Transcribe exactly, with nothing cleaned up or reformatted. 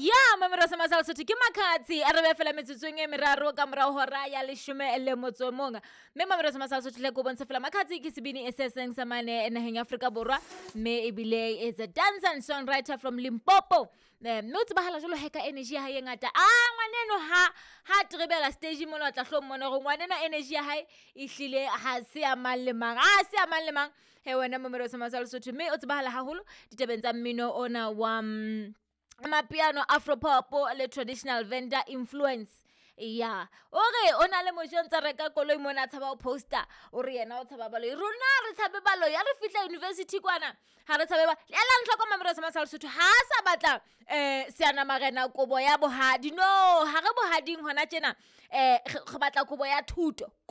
Ya mamero sa masalo sotho ke makhatsi a re be fela metsotsong e meraro ka mora hora ya leshome le motso monga me mamero sa masalo sotho le go bontsha fela makhatsi ke sebini se seng sa mane naheng ya Afrika Borwa me ebile is a dancer and songwriter from Limpopo me motse ba hala jolo heka energy ya hae ngata ah ngwaneno ha ha trebela stage mona tla hlo mona go ngwaneno energy ya hae e hlile ha se ya mallemang ha se ya mallemang he wena mamero sa masalo sotho me o tsebahala haholo ditebeng tsa mmino ona wa amapiano afropop le traditional vendor influence ya ore ona le moshon tsa reka koloi mona tshaba o poster ore yena o tshaba balo rona re tshabe balo ya re fitla university kwana ha re tshabe ba ela ntlhoko mamero sa masalo sotho ha sa batla eh seana marena kobo ya bohadi no ha re bohading hona tjena eh re batla kobo ya thuto